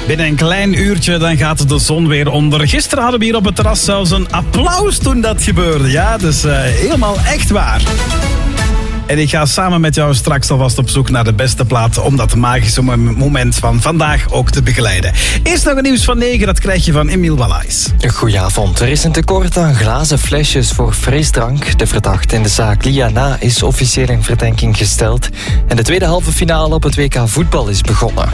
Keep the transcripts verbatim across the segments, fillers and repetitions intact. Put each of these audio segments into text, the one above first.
Binnen een klein uurtje dan gaat de zon weer onder. Gisteren hadden we hier op het terras zelfs een applaus toen dat gebeurde. Ja, dus uh, helemaal echt waar. En ik ga samen met jou straks alvast op zoek naar de beste plaat om dat magische moment van vandaag ook te begeleiden. Eerst nog een nieuws van negen, dat krijg je van Emiel Wallace. Goedenavond. Er is een tekort aan glazen flesjes voor frisdrank. De verdachte in de zaak Liana is officieel in verdenking gesteld. En de tweede halve finale op het W K voetbal is begonnen.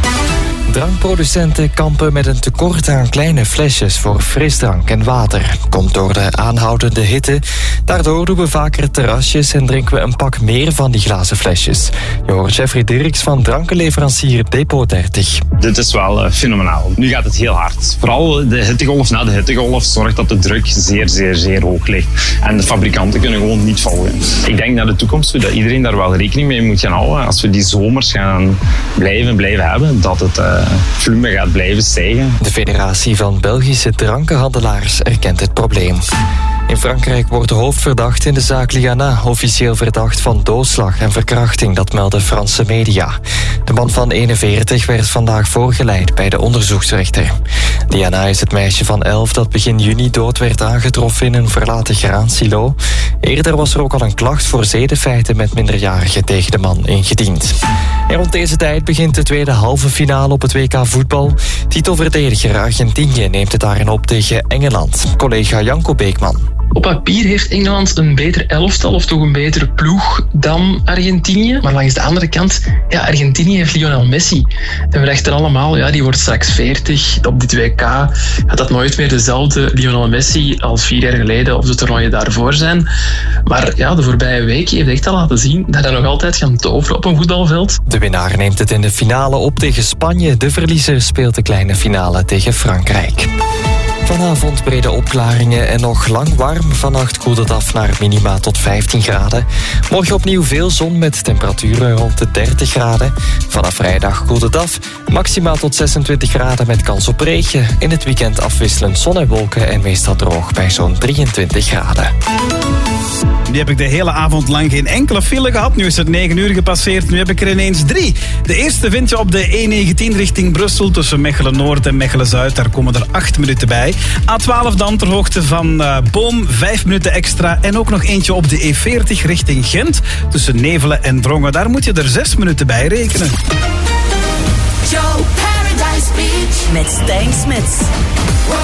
Drankproducenten kampen met een tekort aan kleine flesjes voor frisdrank en water. Komt door de aanhoudende hitte. Daardoor doen we vaker terrasjes en drinken we een pak meer van die glazen flesjes. Je hoort Jeffrey Dirks van drankenleverancier Depot dertig. Dit is wel uh, fenomenaal. Nu gaat het heel hard. Vooral de hittegolf na de hittegolf zorgt dat de druk zeer, zeer, zeer hoog ligt. En de fabrikanten kunnen gewoon niet volgen. Ik denk naar de toekomst toe dat iedereen daar wel rekening mee moet gaan houden. Als we die zomers gaan blijven, blijven hebben, dat het uh, volume gaat blijven stijgen. De Federatie van Belgische Drankenhandelaars erkent het probleem. In Frankrijk wordt de hoofdverdachte in de zaak Liana officieel verdacht van doodslag en verkrachting, dat melden Franse media. De man van eenenveertig werd vandaag voorgeleid bij de onderzoeksrechter. Liana is het meisje van elf dat begin juni dood werd aangetroffen in een verlaten graansilo. Eerder was er ook al een klacht voor zedenfeiten met minderjarigen tegen de man ingediend. En rond deze tijd begint de tweede halve finale op het W K voetbal. Titelverdediger Argentinië neemt het daarin op tegen Engeland. Collega Janko Beekman. Op papier heeft Engeland een beter elftal of toch een betere ploeg dan Argentinië. Maar langs de andere kant, ja, Argentinië heeft Lionel Messi. En we dachten allemaal, ja, die wordt straks veertig. Op dit W K gaat dat nooit meer dezelfde Lionel Messi als vier jaar geleden of de toernooien daarvoor zijn. Maar ja, de voorbije week heeft echt al laten zien dat hij nog altijd kan toveren op een voetbalveld. De winnaar neemt het in de finale op tegen Spanje. De verliezer speelt de kleine finale tegen Frankrijk. Vanavond brede opklaringen en nog lang warm. Vannacht koelt het af naar minima tot vijftien graden. Morgen opnieuw veel zon met temperaturen rond de dertig graden. Vanaf vrijdag koelt het af. Maxima tot zesentwintig graden met kans op regen. In het weekend afwisselend zon en wolken en meestal droog bij zo'n drieëntwintig graden. Die heb ik de hele avond lang geen enkele file gehad. Nu is het negen uur gepasseerd. Nu heb ik er ineens drie. De eerste vind je op de E negentien richting Brussel tussen Mechelen-Noord en Mechelen-Zuid. Daar komen er acht minuten bij. A twaalf dan ter hoogte van uh, Boom, vijf minuten extra. En ook nog eentje op de E veertig richting Gent tussen Nevelen en Drongen. Daar moet je er zes minuten bij rekenen. Joe Paradise Beach met Stijn Smits.